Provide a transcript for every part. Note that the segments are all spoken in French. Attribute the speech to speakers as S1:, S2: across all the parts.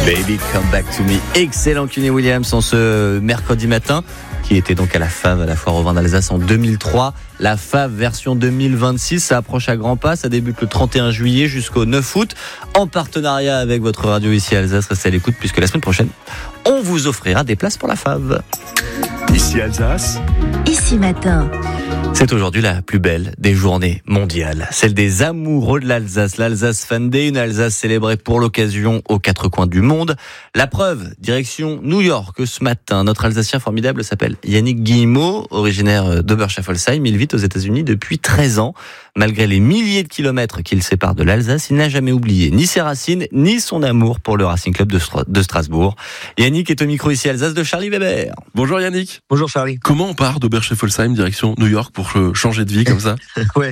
S1: Baby Come Back to Me. Excellent Kenny Williams en ce mercredi matin, qui était donc à la FAV, à la Foire au vin d'Alsace en 2003. La FAV version 2026, ça approche à grands pas, ça débute le 31 juillet jusqu'au 9 août, en partenariat avec votre radio ici à Alsace. Restez à l'écoute puisque la semaine prochaine, on vous offrira des places pour la FAV.
S2: Ici Alsace.
S3: Ici matin.
S1: C'est aujourd'hui la plus belle des journées mondiales, celle des amoureux de l'Alsace, l'Alsace Fan Day, une Alsace célébrée pour l'occasion aux quatre coins du monde. La preuve, direction New York ce matin. Notre Alsacien formidable s'appelle Yannick Guillemot, originaire d'Oberschaffolsheim. Il vit aux États-Unis depuis 13 ans. Malgré les milliers de kilomètres qui le séparent de l'Alsace, il n'a jamais oublié ni ses racines, ni son amour pour le Racing Club de Strasbourg. Yannick est au micro ici Alsace de Charlie Weber.
S4: Bonjour Yannick.
S5: Bonjour Charlie.
S4: Comment on part d'Oberschaffolsheim direction New York pour changer de vie comme ça?
S5: Ouais,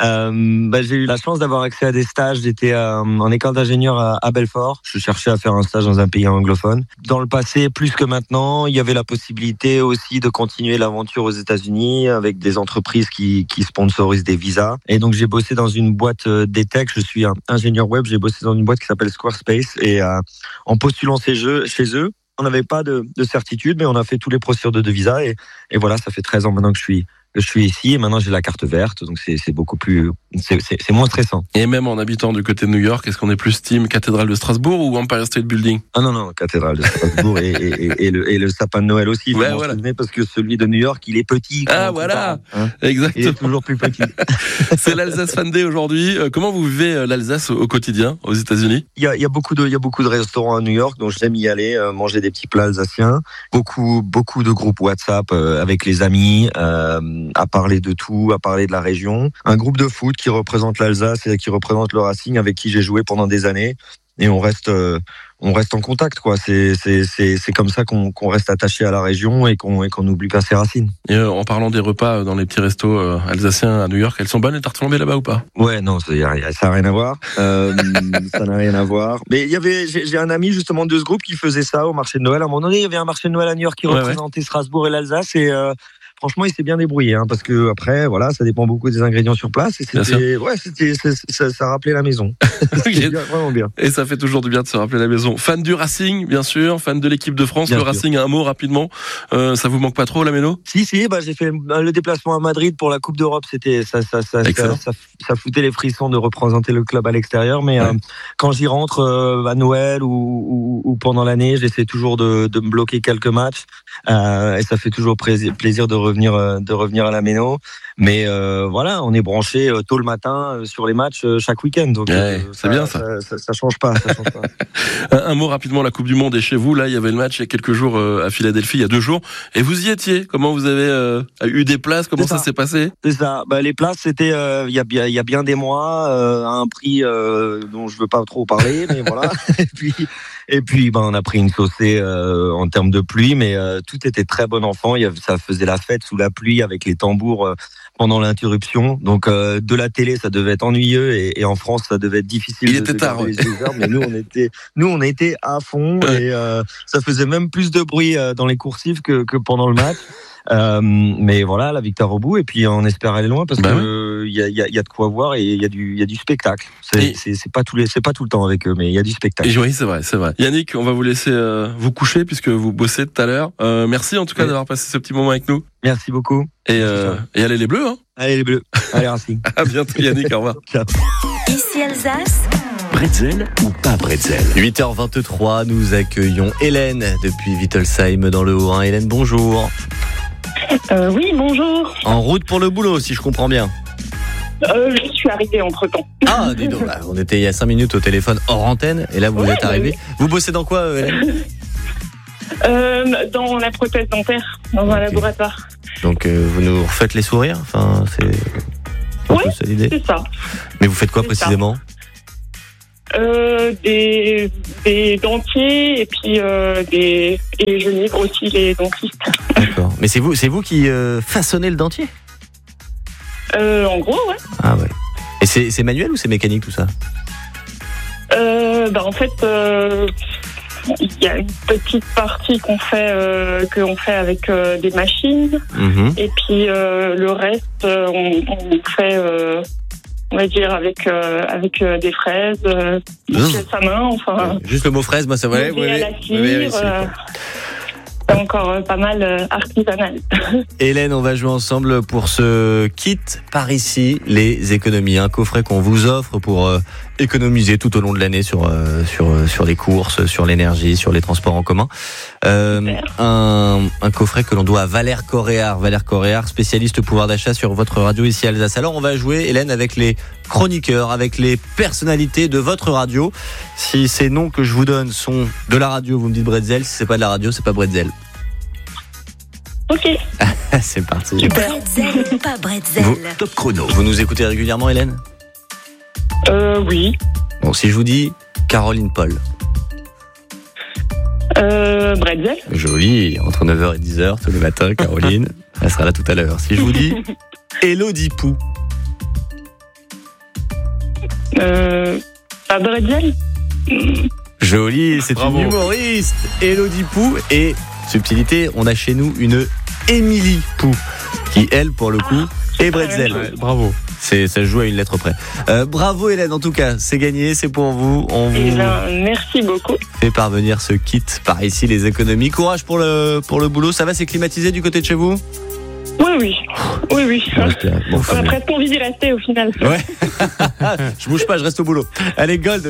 S5: j'ai eu la chance d'avoir accès à des stages. J'étais en école d'ingénieur à Belfort. Je cherchais à faire un stage dans un pays anglophone. Dans le passé, plus que maintenant, il y avait la possibilité aussi de continuer l'aventure aux États-Unis avec des entreprises qui sponsorisent des visas. Et donc j'ai bossé dans une boîte d'EdTech. Je suis un ingénieur web. J'ai bossé dans une boîte qui s'appelle Squarespace. Et en postulant chez eux, on n'avait pas de certitude, mais on a fait tous les procédures de visa. Et voilà, ça fait 13 ans maintenant que je suis ici, et maintenant j'ai la carte verte, donc c'est beaucoup plus, c'est moins stressant.
S4: Et même en habitant du côté de New York, est-ce qu'on est plus team cathédrale de Strasbourg ou Empire State Building?
S5: Ah non, cathédrale de Strasbourg et le sapin de Noël aussi.
S4: Ouais, voilà.
S5: Parce que celui de New York, il est petit.
S4: Ah voilà, exactement.
S5: Il est toujours plus petit.
S4: C'est l'Alsace Fan Day aujourd'hui. Comment vous vivez l'Alsace au quotidien aux États-Unis?
S5: Il y a beaucoup de restaurants à New York, donc j'aime y aller, manger des petits plats alsaciens. Beaucoup de groupes WhatsApp avec les amis. À parler de tout, à parler de la région. Un groupe de foot qui représente l'Alsace et qui représente le Racing, avec qui j'ai joué pendant des années. Et on reste en contact, quoi. C'est comme ça qu'on reste attaché à la région et qu'on n'oublie pas ses racines. Et
S4: en parlant des repas dans les petits restos alsaciens à New York, elles sont bonnes les tartes flambées là-bas ou pas?
S5: Ouais, non, ça n'a rien à voir. Ça n'a rien à voir. Mais j'ai un ami justement de ce groupe qui faisait ça au marché de Noël. À un moment donné, il y avait un marché de Noël à New York qui représentait Strasbourg et l'Alsace et franchement, il s'est bien débrouillé, parce que après, voilà, ça dépend beaucoup des ingrédients sur place. Et ça rappelait la maison. C'était vraiment bien.
S4: Et ça fait toujours du bien de se rappeler la maison. Fan du Racing, bien sûr, fan de l'équipe de France. Bien le sûr. Racing, un mot rapidement. Ça vous manque pas trop, la mélo?
S5: Si, j'ai fait le déplacement à Madrid pour la Coupe d'Europe. C'était ça foutait les frissons de représenter le club à l'extérieur. Mais quand j'y rentre à Noël ou pendant l'année, j'essaie toujours de me bloquer quelques matchs. Et ça fait toujours plaisir de revenir à la méno. Mais voilà, on est branché tôt le matin sur les matchs chaque week-end. Donc
S4: c'est bien ça.
S5: Ça change pas.
S4: Un mot rapidement, la Coupe du Monde est chez vous. Là, il y avait le match il y a quelques jours à Philadelphie, il y a 2 jours. Et vous y étiez. Comment vous avez eu des places? Comment ça s'est passé?
S5: C'est ça. Les places, c'était il y a bien des mois à un prix dont je veux pas trop parler, mais voilà. Et puis, on a pris une saucée en termes de pluie, mais tout était très bon enfant. Ça faisait la fête sous la pluie avec les tambours pendant l'interruption. Donc, de la télé, ça devait être ennuyeux et en France, ça devait être difficile.
S4: Il était tard.
S5: Les yeux ouverts, mais nous, on était à fond et ça faisait même plus de bruit dans les coursives que pendant le match. Mais voilà, la victoire au bout, et puis on espère aller loin parce que il y a de quoi voir et il y a du spectacle. C'est pas tout le temps avec eux, mais il y a du spectacle.
S4: Et oui, c'est vrai. Yannick, on va vous laisser vous coucher puisque vous bossez tout à l'heure. Merci en tout cas d'avoir passé ce petit moment avec nous.
S5: Merci beaucoup.
S4: Et allez les Bleus, hein.
S5: Allez les Bleus. Allez Racing.
S4: À bientôt Yannick, au revoir.
S5: Ciao.
S3: Ici Alsace.
S2: Bretzel ou pas bretzel?
S1: 8h23, nous accueillons Hélène depuis Wittelsheim dans le Haut-Rhin. Hélène, bonjour.
S6: Oui, bonjour.
S1: En route pour le boulot, si je comprends bien.
S6: Je suis arrivée entre-temps.
S1: Ah, dis donc, on était il y a 5 minutes au téléphone hors antenne, et là vous êtes arrivé. Vous bossez dans quoi, Hélène?
S6: Dans la prothèse dentaire, dans un laboratoire.
S1: Donc vous nous refaites les sourires? Enfin, c'est un peu ça l'idée.
S6: C'est ça.
S1: Mais vous faites quoi précisément?
S6: Des dentiers et puis et je livre aussi les dentistes.
S1: D'accord. Mais c'est vous qui façonnez le dentier?
S6: En gros, ouais.
S1: Ah ouais. Et c'est manuel ou c'est mécanique tout ça?
S6: En fait, il y a une petite partie qu'on fait avec des machines, et puis le reste on fait on va dire, avec des fraises, pièces à main, enfin.
S1: Juste le mot fraise, moi ça va.
S6: À la cire, c'est encore pas mal artisanal.
S1: Hélène, on va jouer ensemble pour ce kit par ici, les économies. Un coffret qu'on vous offre pour économiser tout au long de l'année sur les courses, sur l'énergie, sur les transports en commun. Un coffret que l'on doit à Valère Coréard. Valère Coréard, spécialiste pouvoir d'achat sur votre radio ici à Alsace. Alors on va jouer, Hélène, avec les chroniqueurs, avec les personnalités de votre radio. Si ces noms que je vous donne sont de la radio, vous me dites Bretzel. Si c'est pas de la radio, c'est pas Bretzel.
S6: Ok.
S1: C'est parti.
S3: Bretzel ou pas Bretzel?
S2: Top chrono.
S1: Vous nous écoutez régulièrement, Hélène?
S6: Oui.
S1: Bon, si je vous dis Caroline Paul.
S6: Bretzel.
S1: Joli, entre 9h et 10h tous les matins, Caroline. Elle sera là tout à l'heure. Si je vous dis Élodie Pou.
S6: Pas Bretzel.
S1: Joli, c'est
S4: Bravo.
S1: une humoriste, Élodie Pou. Et, subtilité, on a chez nous une Émilie Pou, qui, elle, pour le coup, est Bretzel.
S4: Ouais, bravo.
S1: Ça se joue à une lettre près. Bravo Hélène, en tout cas, c'est gagné, c'est pour vous. On vous
S6: Merci beaucoup.
S1: fait parvenir ce kit par ici, les économies. Courage pour le boulot, ça va, c'est climatisé du côté de chez vous?
S6: Oui.
S1: Bon,
S6: On a presque envie d'y rester au final.
S1: ouais. Je bouge pas, je reste au boulot. Allez, Gold.